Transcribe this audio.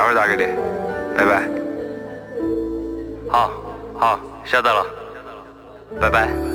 会儿打给你，拜拜。 好，下载了，拜拜。